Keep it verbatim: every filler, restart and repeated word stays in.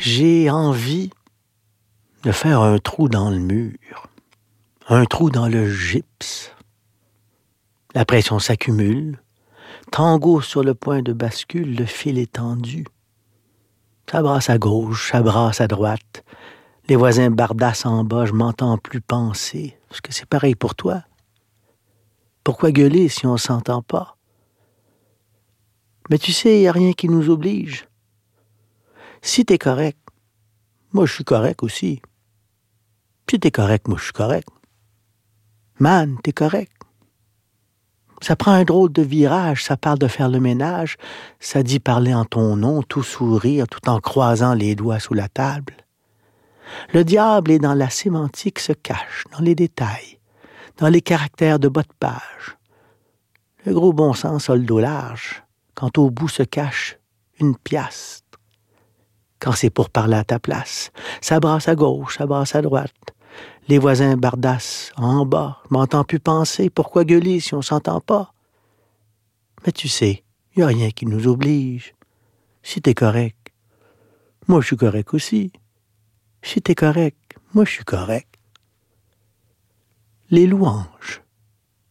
J'ai envie de faire un trou dans le mur, un trou dans le gypse. La pression s'accumule. Tango sur le point de bascule, le fil est tendu. Ça brasse à gauche, ça brasse à droite. Les voisins bardassent en bas, je m'entends plus penser. Est-ce que c'est pareil pour toi? Pourquoi gueuler si on s'entend pas? Mais tu sais, il n'y a rien qui nous oblige. Si t'es correct, moi je suis correct aussi. Si t'es correct, moi je suis correct. Man, t'es correct. Ça prend un drôle de virage, ça parle de faire le ménage, ça dit parler en ton nom, tout sourire, tout en croisant les doigts sous la table. Le diable est dans la sémantique, se cache, dans les détails, dans les caractères de bas de page. Le gros bon sens a le dos large, quand au bout se cache une piastre. Quand c'est pour parler à ta place, ça brasse à gauche, ça brasse à droite. Les voisins bardassent en bas, je m'entends plus penser, pourquoi gueuler si on s'entend pas? Mais tu sais, il n'y a rien qui nous oblige. Si t'es correct, moi je suis correct aussi. Si t'es correct, moi je suis correct. Les louanges.